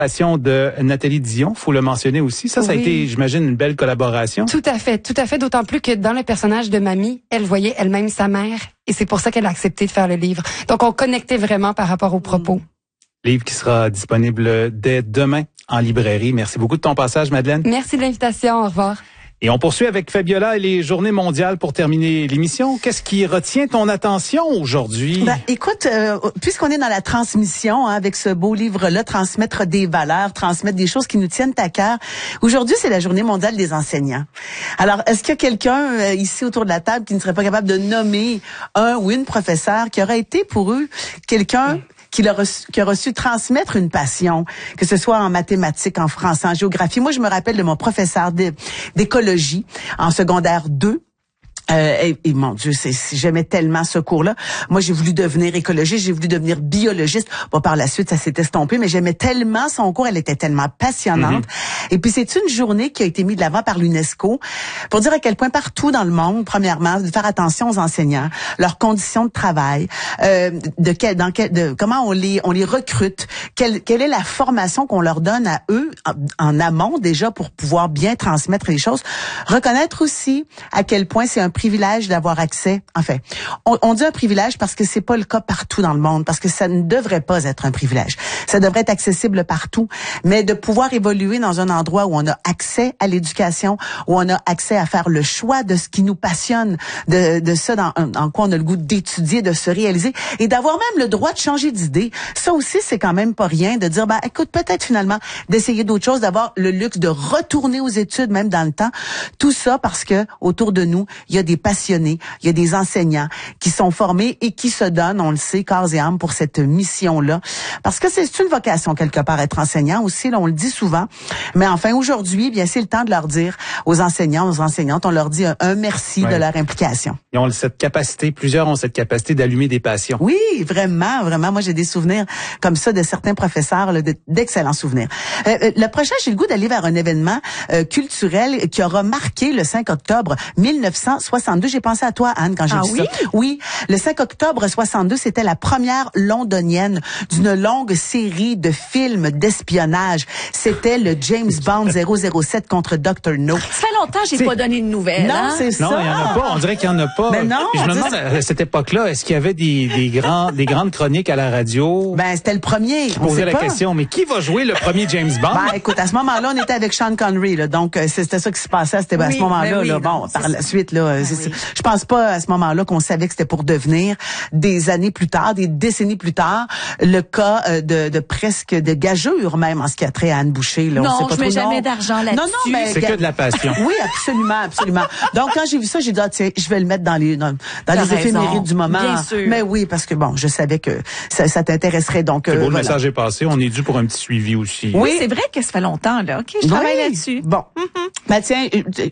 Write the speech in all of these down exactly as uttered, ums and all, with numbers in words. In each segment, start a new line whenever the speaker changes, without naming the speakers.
de Nathalie Dion, faut le mentionner aussi. Ça, ça oui. a été, j'imagine, une belle collaboration.
Tout à fait, tout à fait. D'autant plus que dans le personnage de Mamie, elle voyait elle-même sa mère, et c'est pour ça qu'elle a accepté de faire le livre. Donc, on connectait vraiment par rapport aux propos.
Livre qui sera disponible dès demain en librairie. Merci beaucoup de ton passage, Madeleine.
Merci de l'invitation. Au revoir.
Et on poursuit avec Fabiola et les Journées mondiales pour terminer l'émission. Qu'est-ce qui retient ton attention aujourd'hui?
Ben, écoute, euh, puisqu'on est dans la transmission, hein, avec ce beau livre-là, transmettre des valeurs, transmettre des choses qui nous tiennent à cœur. Aujourd'hui, c'est la Journée mondiale des enseignants. Alors, est-ce qu'il y a quelqu'un euh, ici autour de la table qui ne serait pas capable de nommer un ou une professeure qui aurait été pour eux quelqu'un mmh. Qui a, reçu, qui a reçu transmettre une passion, que ce soit en mathématiques, en français, en géographie. Moi, je me rappelle de mon professeur d'écologie en secondaire deux. Euh, et, et mon Dieu, c'est, j'aimais tellement ce cours-là. Moi, j'ai voulu devenir écologiste, j'ai voulu devenir biologiste. Bon, par la suite, ça s'est estompé, mais j'aimais tellement son cours, elle était tellement passionnante. Mm-hmm. Et puis, c'est une journée qui a été mise de l'avant par l'UNESCO pour dire à quel point partout dans le monde, premièrement, de faire attention aux enseignants, leurs conditions de travail, euh, de, quel, dans quel, de comment on les on les recrute, quelle, quelle est la formation qu'on leur donne à eux en, en amont déjà pour pouvoir bien transmettre les choses. Reconnaître aussi à quel point c'est un privilège d'avoir accès. Enfin, on, on dit un privilège parce que c'est pas le cas partout dans le monde, parce que ça ne devrait pas être un privilège. Ça devrait être accessible partout, mais de pouvoir évoluer dans un endroit où on a accès à l'éducation, où on a accès à faire le choix de ce qui nous passionne, de, de ça dans, en quoi on a le goût d'étudier, de se réaliser, et d'avoir même le droit de changer d'idée. Ça aussi, c'est quand même pas rien de dire, ben écoute, peut-être finalement d'essayer d'autres choses, d'avoir le luxe de retourner aux études même dans le temps. Tout ça parce que autour de nous, il y a des passionnés, il y a des enseignants qui sont formés et qui se donnent, on le sait, corps et âme pour cette mission-là. Parce que c'est une vocation quelque part, être enseignant aussi, là, on le dit souvent. Mais enfin, aujourd'hui, bien, c'est le temps de leur dire aux enseignants, aux enseignantes, on leur dit un, un merci ouais. de leur implication.
Ils ont cette capacité, plusieurs ont cette capacité d'allumer des passions.
Oui, vraiment, vraiment. Moi, j'ai des souvenirs comme ça de certains professeurs, là, d'excellents souvenirs. Euh, le prochain, j'ai le goût d'aller vers un événement euh, culturel qui aura marqué le cinq octobre mille neuf cent soixante-deux. J'ai pensé à toi, Anne, quand j'ai
ah,
vu
oui?
ça. Oui, le cinq octobre soixante-deux, c'était la première londonienne d'une longue série de films d'espionnage. C'était le James Bond zéro zéro sept contre docteur No.
Ça fait longtemps que j'ai pas donné de nouvelles.
Non,
hein?
c'est ça.
Non, il y en a pas. On dirait qu'il y en a pas.
Mais non.
Et je me demande, à cette époque-là, est-ce qu'il y avait des, des grands, des grandes chroniques à la radio?
Ben, c'était le premier.
Je posais la pas. question, mais qui va jouer le premier James Bond?
Ben, écoute, à ce moment-là, on était avec Sean Connery, là. Donc, c'était ça qui se passait. C'était oui, à ce moment-là,
oui,
là.
Non,
bon, par la suite, là,
ben
c'est,
oui.
je pense pas à ce moment-là qu'on savait que c'était pour devenir des années plus tard, des décennies plus tard, le cas euh, de, de presque de gageure même en ce qui a trait à Anne Boucher. Là,
non,
on sait pas
je mets
trop,
jamais
non.
d'argent là-dessus.
Non, non, mais
c'est que de la passion.
Oui, absolument, absolument. Donc quand j'ai vu ça, j'ai dit ah, tiens, je vais le mettre dans les dans, dans les éphémérides du moment.
Bien sûr.
Mais oui, parce que bon, je savais que ça, ça t'intéresserait. Donc
c'est
euh,
beau, le
voilà.
message est passé. On est dû pour un petit suivi aussi.
Oui, c'est vrai que ça fait longtemps là. Ok, je travaille
oui.
là-dessus.
Bon, mm-hmm. ben tiens.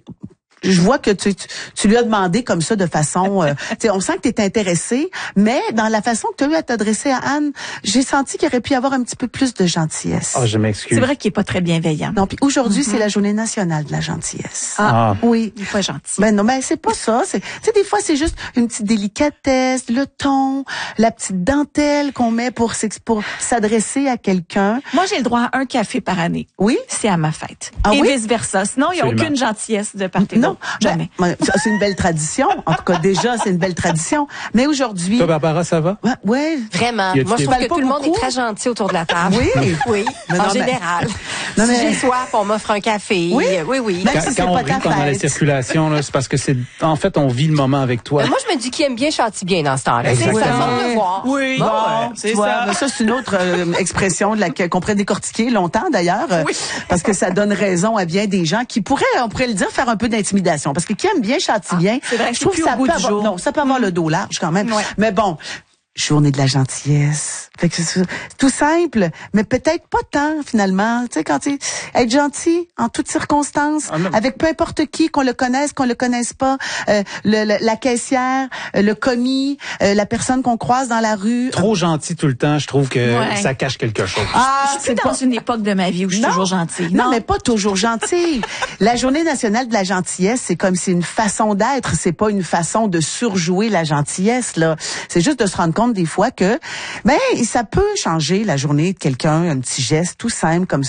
Je vois que tu, tu, tu lui as demandé comme ça de façon... Euh, on sent que tu es intéressé, mais dans la façon que tu as eu à t'adresser à Anne, j'ai senti qu'il aurait pu y avoir un petit peu plus de gentillesse.
Ah, oh, je m'excuse.
C'est vrai qu'il est pas très bienveillant.
Non, puis aujourd'hui,
mm-hmm.
c'est la journée nationale de la gentillesse.
Ah,
ah. oui.
Il est pas gentil.
Ben non, ben c'est pas ça. Tu sais, des fois, c'est juste une petite délicatesse, le ton, la petite dentelle qu'on met pour, pour s'adresser à quelqu'un.
Moi, j'ai le droit à un café par année.
Oui?
C'est à ma fête.
Ah,
Et
oui?
vice-versa. Sinon, il n'y a aucune gentillesse de part et
Non.
d'autre. Jamais.
Ben, c'est une belle tradition. En tout cas, déjà, c'est une belle tradition. Mais aujourd'hui...
Toi, Barbara, ça va?
Ouais. ouais.
Vraiment. Moi, je trouve que tout le monde est très gentil autour de la table.
Oui.
Oui.
Mais
en
non,
général.
Mais...
Si
Non, mais...
j'ai soif, on m'offre un café.
Oui.
Oui, oui.
Même
quand,
si c'est
quand
pas
on
ta
rit pendant la
fête.
circulation, là, c'est parce que c'est, en fait, on vit le moment avec toi.
Mais moi, je me dis qui aime bien châtie bien dans ce temps-là. C'est
Exactement.
ça, on peut voir.
Oui.
Bon,
Bon,
c'est ça. Mais ça, c'est une autre euh, expression de la, qu'on pourrait décortiquer longtemps, d'ailleurs. Euh,
oui.
Parce que ça donne raison à bien des gens qui pourraient, on pourrait le dire, faire un peu d'intimidation. Parce que qui aime bien châtie bien,
ah, c'est vrai,
je trouve que ça peut avoir, non, ça peut avoir mmh. le dos large quand même.
Ouais.
Mais bon, journée de la gentillesse. Fait que c'est tout simple, mais peut-être pas tant finalement. Tu sais, quand tu être gentil en toutes circonstances, ah, avec peu importe qui, qu'on le connaisse, qu'on le connaisse pas, euh, le, le, la caissière, euh, le commis, euh, la personne qu'on croise dans la rue.
Trop gentil tout le temps, je trouve que
ouais.
ça cache quelque chose.
Ah,
je suis plus dans pas... une époque de ma vie où je suis
non.
toujours gentille.
Non, non, mais pas toujours gentille. La journée nationale de la gentillesse, c'est comme c'est une façon d'être, c'est pas une façon de surjouer la gentillesse là. C'est juste de se rendre compte compte des fois que, ben, ça peut changer la journée de quelqu'un, un petit geste tout simple comme